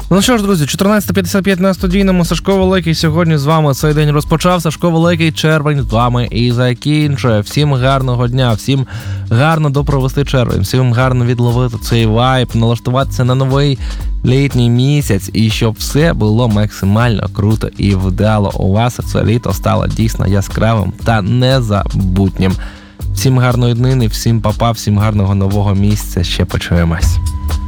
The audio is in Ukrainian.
Ну що ж, друзі, 14:55 на студійному. Сашко Великий сьогодні з вами цей день розпочав. Сашко Великий, червень з вами і закінчує. Всім гарного дня, всім гарно допровести червень, всім гарно відловити цей вайб, налаштуватися на новий літній місяць і щоб все було максимально круто і вдало у вас. Це літо стало дійсно яскравим та незабутнім. Всім гарної днини, всім па-па, всім гарного нового місяця. Ще почуємось.